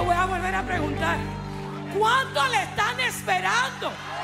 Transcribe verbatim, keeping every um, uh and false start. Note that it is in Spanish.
voy a volver a preguntar. ¿Cuánto le están esperando?